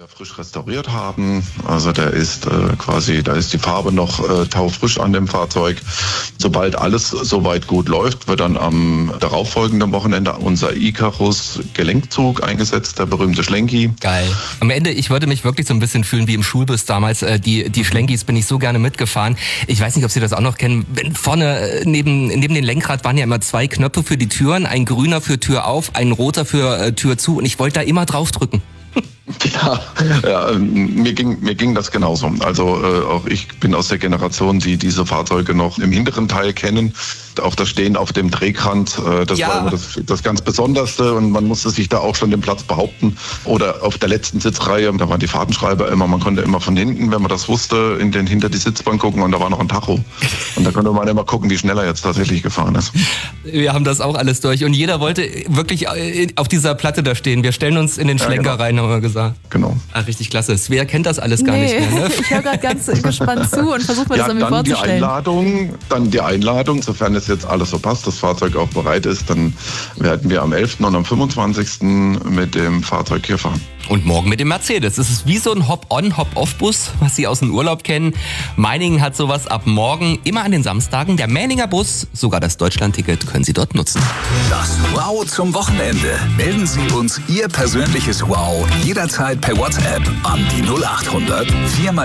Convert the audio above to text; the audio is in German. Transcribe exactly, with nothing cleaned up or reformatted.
wir frisch restauriert haben. Also der ist äh, quasi, da ist die Farbe noch äh, taufrisch an dem Fahrzeug. Sobald alles soweit gut läuft, wird dann am darauffolgenden Wochenende unser Icarus Gelenkzug eingesetzt, der berühmte Schlenki. Geil. Am Ende, ich würde mich wirklich so ein bisschen fühlen wie im Schulbus damals. Äh, die die Schlenkis bin ich so gerne mitgefahren. Ich weiß nicht, ob Sie das auch noch kennen. Wenn vorne äh, neben neben dem Lenkrad waren ja immer zwei Knöpfe für die Türen, ein grüner für Tür auf, ein roter für äh, Tür zu, und ich wollte da immer drauf drücken. Ja, ja, mir ging mir ging das genauso. Also äh, auch ich bin aus der Generation, die diese Fahrzeuge noch im hinteren Teil kennen. Auch das Stehen auf dem Drehrand, äh, das ja. war immer das, das ganz Besonderste, und man musste sich da auch schon den Platz behaupten. Oder auf der letzten Sitzreihe, da waren die Fahrtenschreiber immer, man konnte immer von hinten, wenn man das wusste, in den hinter die Sitzbank gucken, und da war noch ein Tacho. Und da konnte man immer gucken, wie schnell er jetzt tatsächlich gefahren ist. Wir haben das auch alles durch, und jeder wollte wirklich auf dieser Platte da stehen. Wir stellen uns in den Schlenker ja, genau. rein, haben wir gesagt. Genau. Ah, richtig klasse. Svea kennt das alles gar nee, nicht mehr. Ne? Ich höre gerade ganz gespannt zu und versuche mir ja, das irgendwie dann vorzustellen. Die Einladung, dann die Einladung, sofern es jetzt alles so passt, das Fahrzeug auch bereit ist, dann werden wir am elften und am fünfundzwanzigsten mit dem Fahrzeug hier fahren. Und morgen mit dem Mercedes. Es ist wie so ein Hop-on, Hop-off-Bus, was Sie aus dem Urlaub kennen. Meiningen hat sowas ab morgen, immer an den Samstagen. Der Mähninger Bus, sogar das Deutschland-Ticket können Sie dort nutzen. Das Wow zum Wochenende. Melden Sie uns Ihr persönliches Wow jederzeit per WhatsApp an die null acht hundert vier mal